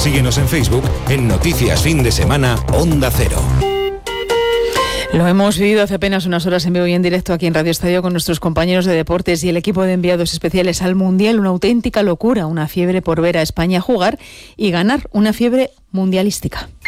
Síguenos en Facebook en Noticias Fin de Semana Onda Cero. Lo hemos vivido hace apenas unas horas en vivo y en directo aquí en Radio Estadio con nuestros compañeros de deportes y el equipo de enviados especiales al Mundial. Una auténtica locura, una fiebre por ver a España jugar y ganar, una fiebre mundialística.